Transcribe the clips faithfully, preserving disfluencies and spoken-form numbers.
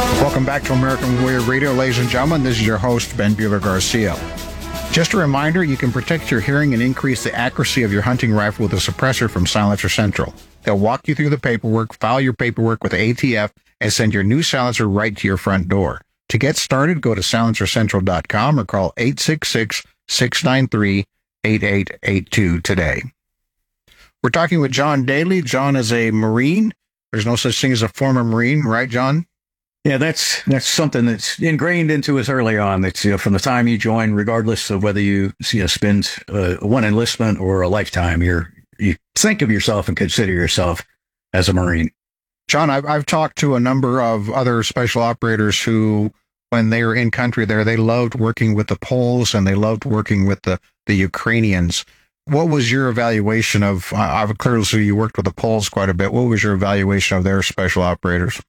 Welcome back to American Warrior Radio, ladies and gentlemen. This is your host, Ben Bueller Garcia. Just a reminder, you can protect your hearing and increase the accuracy of your hunting rifle with a suppressor from Silencer Central. They'll walk you through the paperwork, file your paperwork with A T F, and send your new silencer right to your front door. To get started, go to silencer central dot com or call eight six six, six nine three, eight eight eight two today. We're talking with John Daly. John is a Marine. There's no such thing as a former Marine, right, John? Yeah, that's that's something that's ingrained into us early on. That's, you know, from the time you join, regardless of whether you, you know, spend uh, one enlistment or a lifetime, you're you think of yourself and consider yourself as a Marine. John, I've I've talked to a number of other special operators who, when they were in country there, they loved working with the Poles and they loved working with the the Ukrainians. What was your evaluation of? Uh, I've clearly so you worked with the Poles quite a bit. What was your evaluation of their special operators?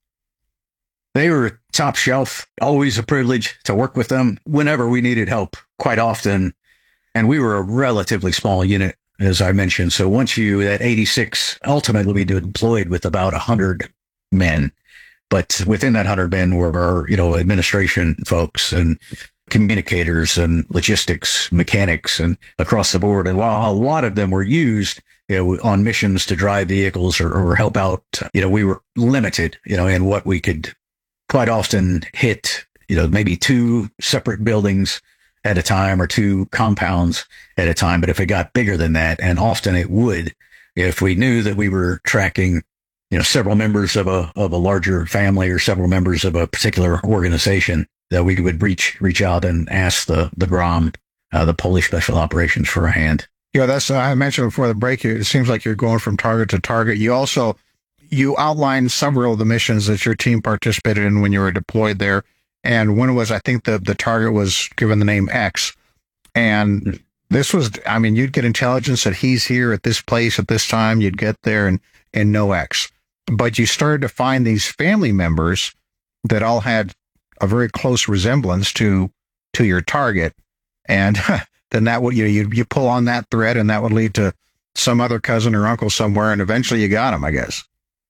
They were top shelf, always a privilege to work with them whenever we needed help, quite often. And we were a relatively small unit, as I mentioned. So once you, at eighty-six, ultimately we deployed with about one hundred men. But within that one hundred men were our, you know, administration folks and communicators and logistics, mechanics, and across the board. And while a lot of them were used, you know, on missions to drive vehicles or, or help out, you know, we were limited, you know, in what we could quite often hit, you know, maybe two separate buildings at a time or two compounds at a time. But if it got bigger than that, and often it would, if we knew that we were tracking, you know, several members of a, of a larger family or several members of a particular organization, that we would reach, reach out and ask the, the GROM, uh, the Polish Special Operations, for a hand. Yeah, that's, uh, I mentioned before the break, it seems like you're going from target to target. You also, you outlined several of the missions that your team participated in when you were deployed there. And one was, I think the, the target was given the name X. And this was, I mean, you'd get intelligence that he's here at this place at this time. You'd get there and, and no X. But you started to find these family members that all had a very close resemblance to, to your target. And then that would, you know, you, you pull on that thread and that would lead to some other cousin or uncle somewhere. And eventually you got him, I guess.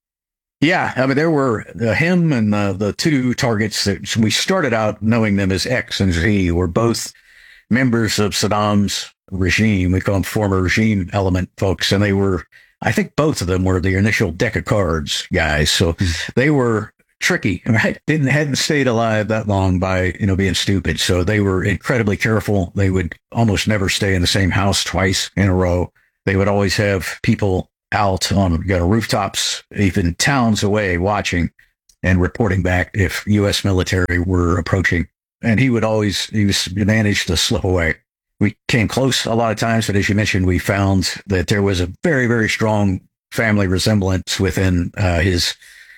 Yeah, I mean, there were uh, him and uh, the two targets that we started out knowing them as X and Z were both members of Saddam's regime. We call them former regime element folks. And they were, I think both of them were the initial deck of cards guys. So they were tricky, right? Didn't, hadn't stayed alive that long by, you know, being stupid. So they were incredibly careful. They would almost never stay in the same house twice in a row. They would always have people out on, you know, rooftops, even towns away, watching and reporting back if U S military were approaching. And he would always, he was managed to slip away. We came close a lot of times, but as you mentioned, we found that there was a very, very strong family resemblance within uh, his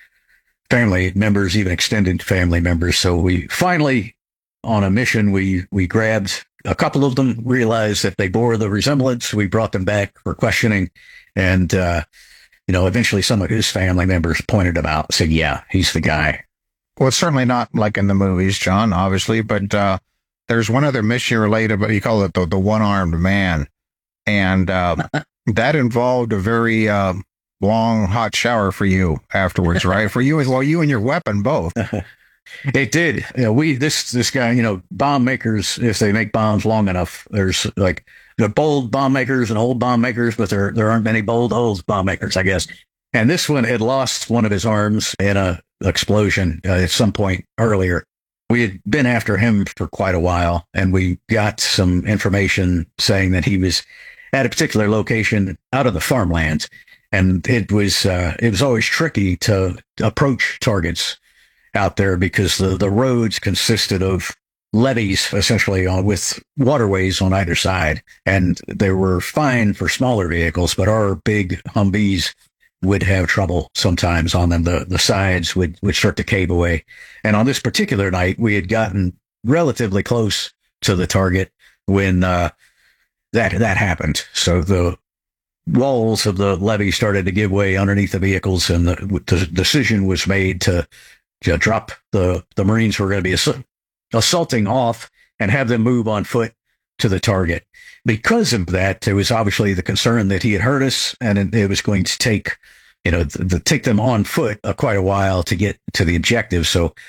family members, even extended family members. So we finally, on a mission, we, we grabbed a couple of them, realized that they bore the resemblance. We brought them back for questioning. And, uh, you know, eventually some of his family members pointed him out, said, yeah, he's the guy. Well, it's certainly not like in the movies, John, obviously, but uh, there's one other mission related, but you call it the, the one-armed man. And uh, that involved a very uh, long, hot shower for you afterwards, right? For you as well, you and your weapon both. It did. You know, we, this, this guy, you know, bomb makers, if they make bombs long enough, there's like, the bold bomb makers and old bomb makers, but there there aren't many bold old bomb makers, I guess. And this one had lost one of his arms in a explosion uh, at some point earlier. We had been after him for quite a while, and we got some information saying that he was at a particular location out of the farmlands, and it was uh, it was always tricky to approach targets out there because the the roads consisted of levees, essentially, on, with waterways on either side. And they were fine for smaller vehicles, but our big Humvees would have trouble sometimes on them. The, the sides would, would start to cave away. And on this particular night, we had gotten relatively close to the target when uh, that, that happened. So the walls of the levee started to give way underneath the vehicles, and the, the decision was made to, to drop the, the Marines who were going to be ass- assaulting off and have them move on foot to the target. Because of that, there was obviously the concern that he had hurt us, and it, it was going to take, you know, the, the, take them on foot uh, quite a while to get to the objective. So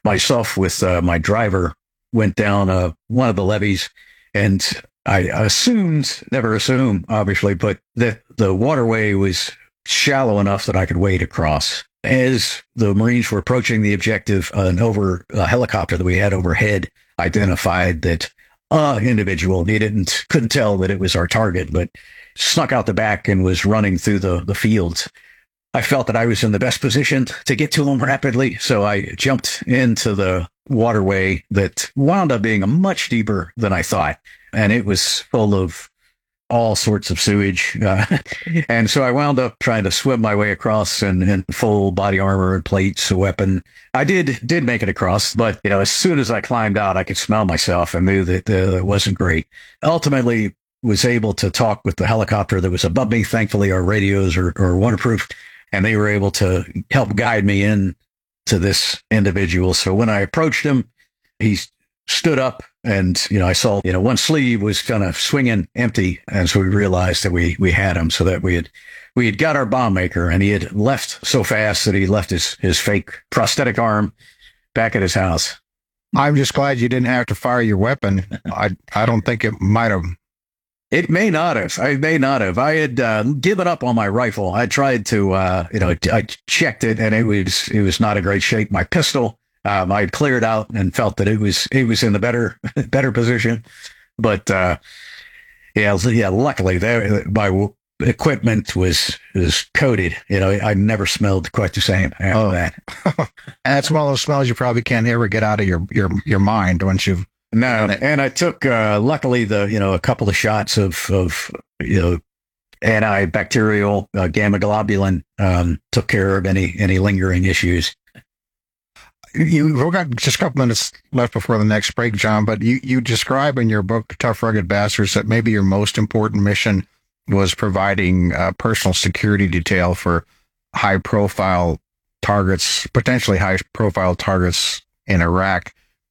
myself with uh, my driver went down uh, one of the levees, and I assumed, never assume, obviously, but that the waterway was shallow enough that I could wade across. As the Marines were approaching the objective, an over a helicopter that we had overhead identified that uh individual, he didn't couldn't tell that it was our target, but snuck out the back and was running through the the fields. I felt that I was in the best position to get to him rapidly, so I jumped into the waterway that wound up being much deeper than I thought, and it was full of all sorts of sewage. Uh, and so I wound up trying to swim my way across in, in full body armor and plates, a weapon. I did did make it across, but you know, as soon as I climbed out, I could smell myself and knew that uh, it wasn't great. Ultimately, was able to talk with the helicopter that was above me. Thankfully, our radios are, are waterproof, and they were able to help guide me in to this individual. So when I approached him, he stood up, and, you know, I saw, you know, one sleeve was kind of swinging empty. And so we realized that we, we had him, so that we had, we had got our bomb maker, and he had left so fast that he left his, his fake prosthetic arm back at his house. I'm just glad you didn't have to fire your weapon. I, I don't think it might have. It may not have. I may not have. I had uh, given up on my rifle. I tried to, uh, you know, I checked it, and it was, it was not in great shape. My pistol, Um, I had cleared out and felt that it was it was in the better better position, but uh, yeah, yeah. Luckily, there my w- equipment was was coated. You know, I never smelled quite the same after oh. that. And that's one of those smells you probably can't ever get out of your your your mind once you've. No, and I took uh, luckily the you know a couple of shots of of you know antibacterial uh, gamma globulin um, took care of any any lingering issues. You, we've got just a couple minutes left before the next break, John, but you, you describe in your book, Tough Rugged Bastards, that maybe your most important mission was providing uh, personal security detail for high-profile targets, potentially high-profile targets in Iraq.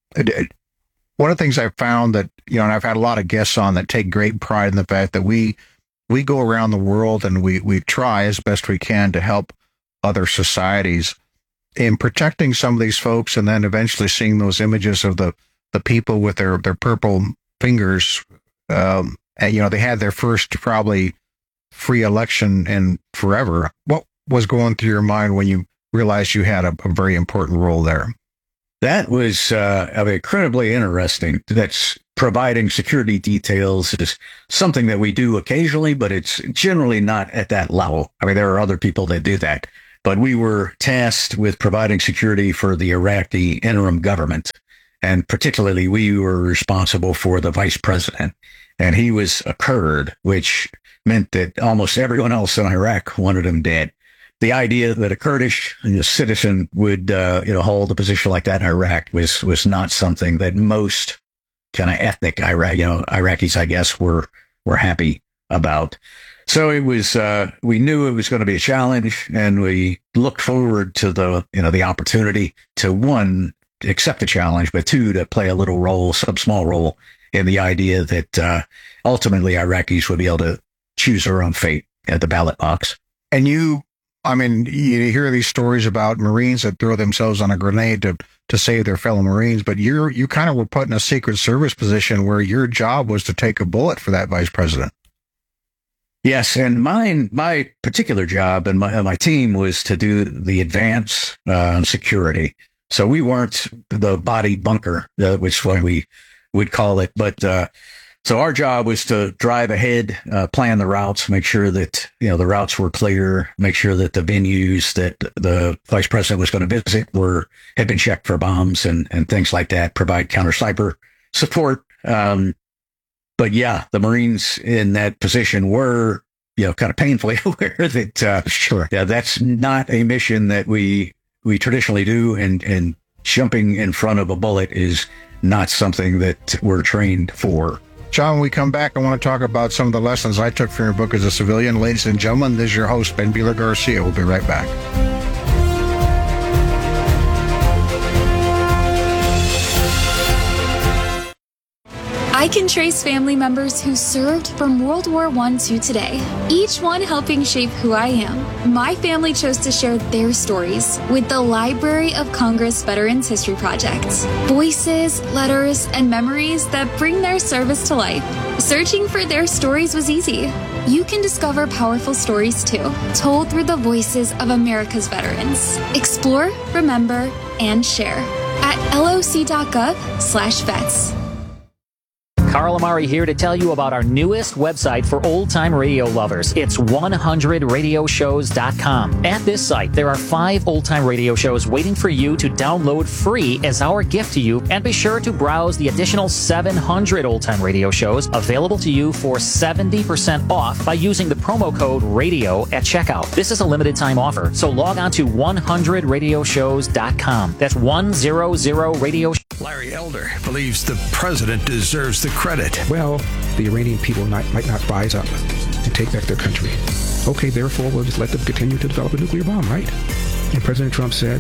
One of the things I've found that, you know, and I've had a lot of guests on that take great pride in the fact that we we go around the world and we, we try as best we can to help other societies in protecting some of these folks, and then eventually seeing those images of the, the people with their, their purple fingers. Um, and, you know, they had their first probably free election in forever. What was going through your mind when you realized you had a, a very important role there? That was uh, incredibly interesting. That's providing security details is something that we do occasionally, but it's generally not at that level. I mean, there are other people that do that. But we were tasked with providing security for the Iraqi interim government. And particularly, we were responsible for the vice president. And he was a Kurd, which meant that almost everyone else in Iraq wanted him dead. The idea that a Kurdish you know, citizen would uh, you know, hold a position like that in Iraq was was not something that most kind of ethnic Iraq, you know, Iraqis, I guess, were were happy about. So it was, uh, we knew it was going to be a challenge, and we looked forward to the, you know, the opportunity to, one, accept the challenge, but two, to play a little role, some small role in the idea that, uh, ultimately Iraqis would be able to choose their own fate at the ballot box. And you, I mean, you hear these stories about Marines that throw themselves on a grenade to, to save their fellow Marines, but you're, you kind of were put in a Secret Service position where your job was to take a bullet for that vice president. Yes, and mine, my particular job and my my team was to do the advance uh, security. So we weren't the body bunker, uh, which is what we would call it. But uh, so our job was to drive ahead, uh, plan the routes, make sure that you know the routes were clear, make sure that the venues that the vice president was going to visit were had been checked for bombs and and things like that. Provide counter cyber support. Um, But yeah, the Marines in that position were, you know, kind of painfully aware that, uh, sure, yeah, that's not a mission that we we traditionally do, and and jumping in front of a bullet is not something that we're trained for. John, when we come back, I want to talk about some of the lessons I took from your book as a civilian. Ladies and gentlemen, this is your host, Ben Beeler Garcia. We'll be right back. I can trace family members who served from World War One to today, each one helping shape who I am. My family chose to share their stories with the Library of Congress Veterans History Project. Voices, letters, and memories that bring their service to life. Searching for their stories was easy. You can discover powerful stories too, told through the voices of America's veterans. Explore, remember, and share at loc.gov slash vets. Carl Amari here to tell you about our newest website for old-time radio lovers. It's one hundred radio shows dot com. At this site, there are five old-time radio shows waiting for you to download free as our gift to you, and be sure to browse the additional seven hundred old-time radio shows available to you for seventy percent off by using the promo code RADIO at checkout. This is a limited-time offer, so log on to one hundred radio shows dot com. That's one hundred radio. Larry Elder believes the president deserves the credit. Well, the Iranian people might, might not rise up and take back their country. Okay, therefore, we'll just let them continue to develop a nuclear bomb, right? And President Trump said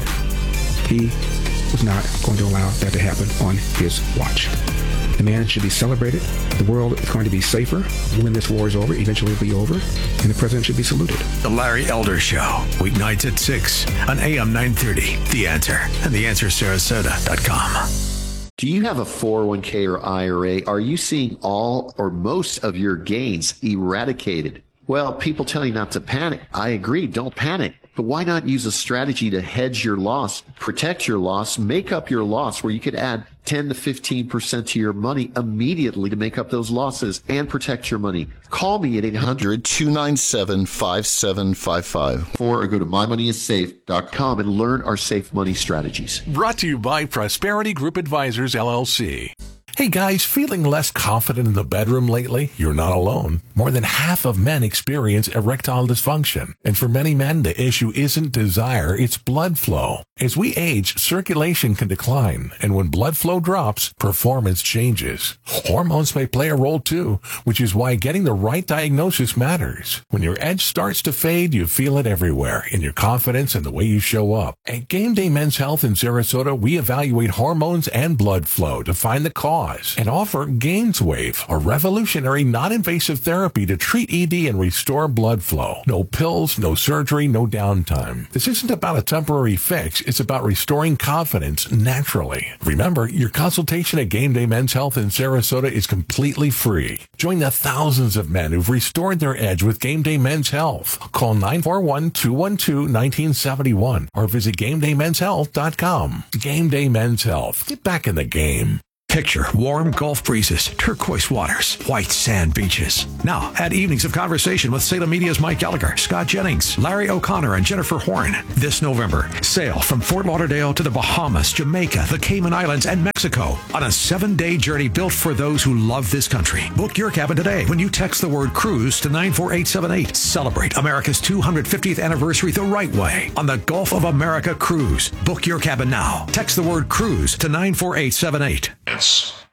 he was not going to allow that to happen on his watch. The man should be celebrated. The world is going to be safer when this war is over. Eventually it'll be over. And the president should be saluted. The Larry Elder Show, weeknights at six on A M nine thirty. The Answer and the answer sarasota dot com. Do you have a four oh one k or I R A? Are you seeing all or most of your gains eradicated? Well, people tell you not to panic. I agree, don't panic. But why not use a strategy to hedge your loss, protect your loss, make up your loss, where you could add ten to fifteen percent to your money immediately to make up those losses and protect your money? Call me at eight hundred, two nine seven, five seven five five or go to my money is safe dot com and learn our safe money strategies. Brought to you by Prosperity Group Advisors, L L C. Hey guys, feeling less confident in the bedroom lately? You're not alone. More than half of men experience erectile dysfunction. And for many men, the issue isn't desire, it's blood flow. As we age, circulation can decline. And when blood flow drops, performance changes. Hormones may play a role too, which is why getting the right diagnosis matters. When your edge starts to fade, you feel it everywhere, in your confidence and the way you show up. At Game Day Men's Health in Sarasota, we evaluate hormones and blood flow to find the cause and offer GainsWave, a revolutionary non-invasive therapy to treat E D and restore blood flow. No pills, no surgery, no downtime. This isn't about a temporary fix. It's about restoring confidence naturally. Remember, your consultation at Game Day Men's Health in Sarasota is completely free. Join the thousands of men who've restored their edge with Game Day Men's Health. Call nine four one, two one two, one nine seven one or visit game day men's health dot com. Game Day Men's Health. Get back in the game. Picture warm Gulf breezes, turquoise waters, white sand beaches. Now, add evenings of conversation with Salem Media's Mike Gallagher, Scott Jennings, Larry O'Connor, and Jennifer Horn. This November, sail from Fort Lauderdale to the Bahamas, Jamaica, the Cayman Islands, and Mexico on a seven-day journey built for those who love this country. Book your cabin today when you text the word cruise to nine four eight seven eight. Celebrate America's two hundred fiftieth anniversary the right way on the Gulf of America Cruise. Book your cabin now. Text the word cruise to nine four eight seven eight. Yes.